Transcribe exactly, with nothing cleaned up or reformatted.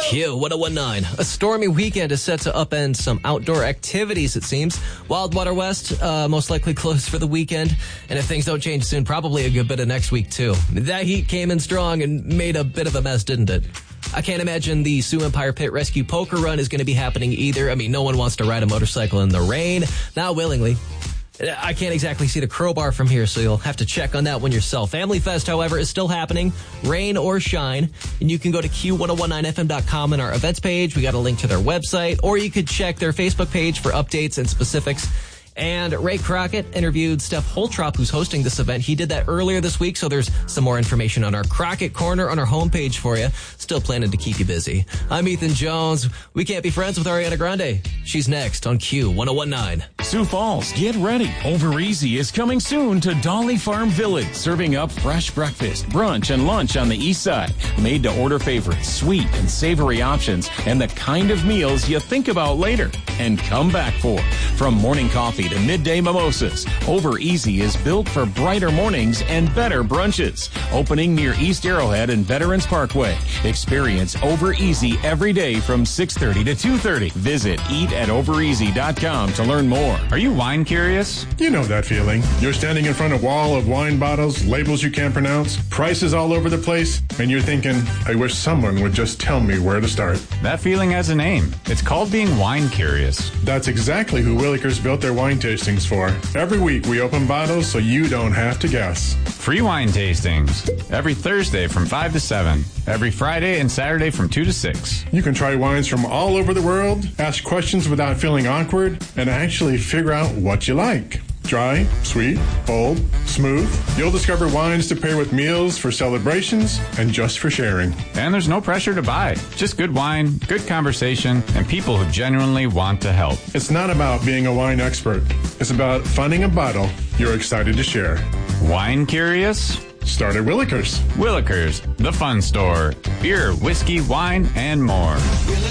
Q one oh one nine. A stormy weekend is set to upend some outdoor activities, it seems. Wildwater West, uh, most likely closed for the weekend. And if things don't change soon, probably a good bit of next week, too. That heat came in strong and made a bit of a mess, didn't it? I can't imagine the Sioux Empire Pit Rescue Poker Run is going to be happening either. I mean, no one wants to ride a motorcycle in the rain, not willingly. I can't exactly see the crowbar from here, so you'll have to check on that one yourself. Family Fest, however, is still happening, rain or shine, and you can go to Q ten nineteen F M dot com in our events page. We got a link to their website, or you could check their Facebook page for updates and specifics. And Ray Crockett interviewed Steph Holtrop, who's hosting this event. He did that earlier this week, so there's some more information on our Crockett Corner on our homepage for you. Still planning to keep you busy. I'm Ethan Jones. We can't be friends with Ariana Grande. She's next on Q ten nineteen. Sioux Falls, get ready. Over Easy is coming soon to Dolly Farm Village, serving up fresh breakfast, brunch, and lunch on the east side. Made to order favorites, sweet and savory options, and the kind of meals you think about later and come back for. From morning coffee to midday mimosas, Over Easy is built for brighter mornings and better brunches. Opening near East Arrowhead and Veterans Parkway. Experience Over Easy every day from six thirty to two thirty. Visit eat at over easy dot com to learn more. Are you wine curious? You know that feeling. You're standing in front of a wall of wine bottles, labels you can't pronounce, prices all over the place, and you're thinking, I wish someone would just tell me where to start. That feeling has a name. It's called being wine curious. That's exactly who Willikers built their wine tastings for. Every week we open bottles so you don't have to guess. Free wine tastings. Every Thursday from five to seven. Every Friday and Saturday from two to six. You can try wines from all over the world, ask questions without feeling awkward, and actually figure out what you like. Dry, sweet, bold, smooth. You'll discover wines to pair with meals, for celebrations, and just for sharing. And there's no pressure to buy. Just good wine, good conversation, and people who genuinely want to help. It's not about being a wine expert. It's about finding a bottle you're excited to share. Wine curious? Start at Willikers. Willikers, the fun store. Beer, whiskey, wine, and more.